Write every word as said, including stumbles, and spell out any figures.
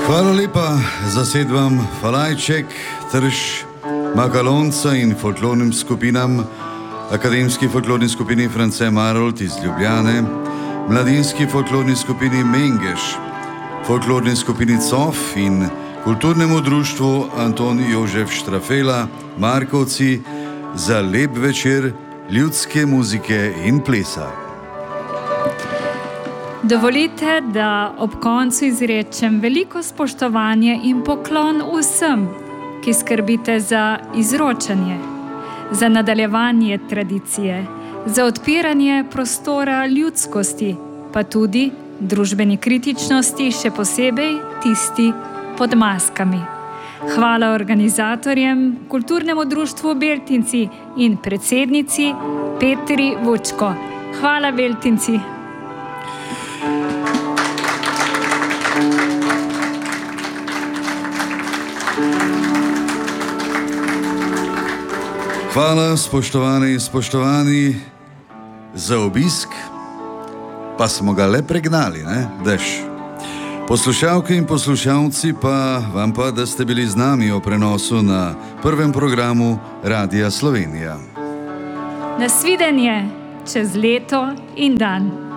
Hvala lepa zasedbam Falajček, Trš, Makalonca in folklornim skupinam, akademski folklorni skupini France Marolt iz Ljubljane, mladinski folklorni skupini Mengeš, folklorni skupini Cof in kulturnemu društvu Anton Jožef Štrafela, Markovci, za lep večer ljudske muzike in plesa. Dovolite, da ob koncu izrečem veliko spoštovanje in poklon vsem, ki skrbite za izročanje, za nadaljevanje tradicije, za odpiranje prostora ljudskosti, pa tudi družbeni kritičnosti, še posebej tisti pod maskami. Hvala organizatorjem, kulturnemu društvu Beltinci in predsednici Petri Vučko. Hvala, Beltinci. Hvala, spoštovane in spoštovani, za obisk, pa smo ga le pregnali, ne, dež. Poslušalke in poslušalci pa vam pa, da ste bili z nami o prenosu na prvem programu Radia Slovenija. Nasvidenje čez leto in dan.